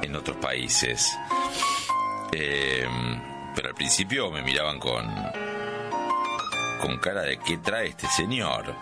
en otros países. Pero al principio me miraban con cara de ¿qué trae este señor?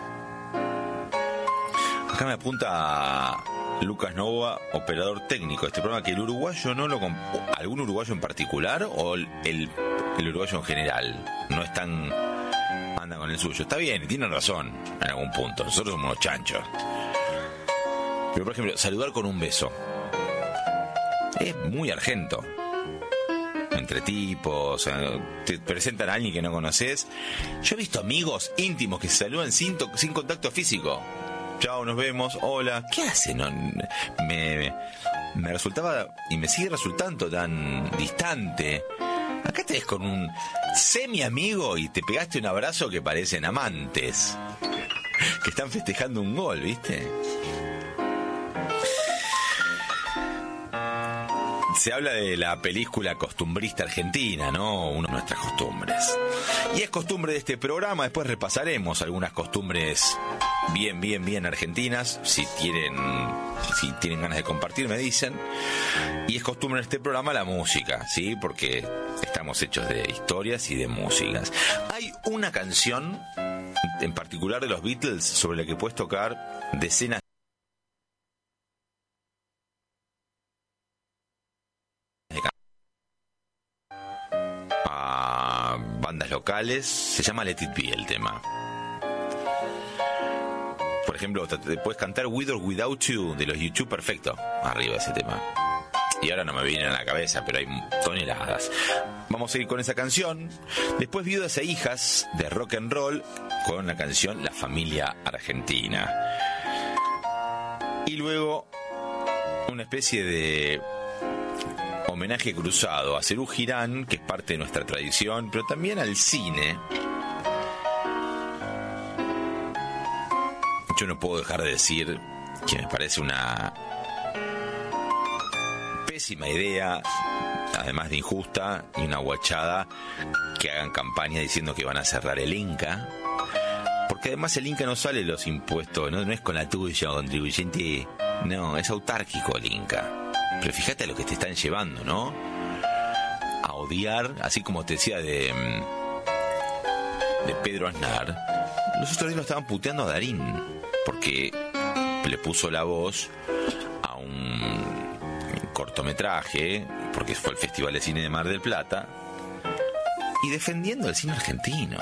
Acá me apunta Lucas Nova, operador técnico de este programa, que el uruguayo no lo... ¿Algún uruguayo en particular o el uruguayo en general no es tan... anda con el suyo? Está bien, tiene razón en algún punto. Nosotros somos unos chanchos. Pero por ejemplo, saludar con un beso es muy argento. Entre tipos, te presentan a alguien que no conoces. Yo he visto amigos íntimos que se saludan sin contacto físico. Chao, nos vemos, hola. ¿Qué hacen? No, me resultaba y me sigue resultando tan distante. Acá te ves con un semi amigo y te pegaste un abrazo que parecen amantes que están festejando un gol, ¿viste? Se habla de la película costumbrista argentina, ¿no? Una de nuestras costumbres. Y es costumbre de este programa, después repasaremos algunas costumbres bien argentinas, si tienen ganas de compartir me dicen. Y es costumbre en este programa la música, ¿sí? Porque estamos hechos de historias y de músicas. Hay una canción en particular de los Beatles sobre la que puedes tocar decenas a bandas locales, se llama Let It Be el tema. Por ejemplo, te puedes cantar With or Without You de los YouTube, perfecto, arriba de ese tema. Y ahora no me viene a la cabeza, pero hay toneladas. Vamos a seguir con esa canción. Después Viudas e Hijas de Rock and Roll con la canción La Familia Argentina. Y luego una especie de homenaje cruzado a Serú Girán, que es parte de nuestra tradición, pero también al cine. Yo no puedo dejar de decir que me parece una pésima idea, además de injusta, y una guachada que hagan campaña diciendo que van a cerrar el Inca, porque además el Inca no sale de los impuestos, no es con la tuya contribuyente, no, es autárquico el Inca. Pero fíjate a lo que te están llevando, ¿no? A odiar, así como te decía de Pedro Aznar. Los otros días lo estaban puteando a Darín porque le puso la voz a un cortometraje, porque fue el Festival de Cine de Mar del Plata, y defendiendo el cine argentino,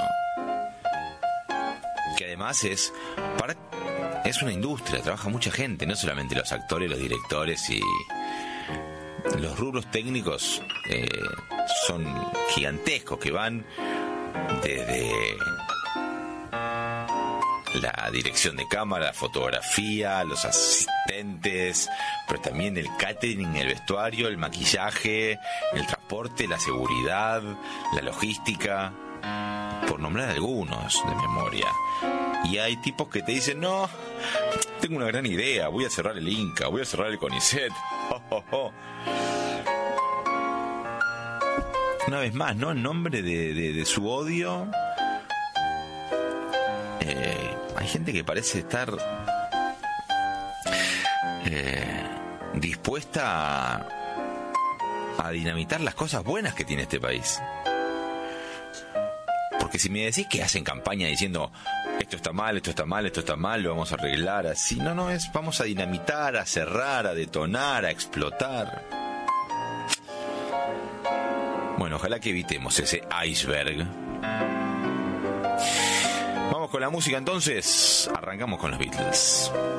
que además es una industria, trabaja mucha gente, no solamente los actores, los directores y los rubros técnicos son gigantescos, que van desde la dirección de cámara, la fotografía, los asistentes, pero también el catering, el vestuario, el maquillaje, el transporte, la seguridad, la logística, por nombrar algunos de memoria. Y hay tipos que te dicen, no, tengo una gran idea, voy a cerrar el Inca, voy a cerrar el CONICET. Una vez más, ¿no? En nombre de su odio, hay gente que parece estar dispuesta a dinamitar las cosas buenas que tiene este país. Porque si me decís que hacen campaña diciendo esto está mal, esto está mal, esto está mal, lo vamos a arreglar así, no, es vamos a dinamitar, a cerrar, a detonar, a explotar. Bueno, ojalá que evitemos ese iceberg. Vamos con la música entonces, arrancamos con los Beatles.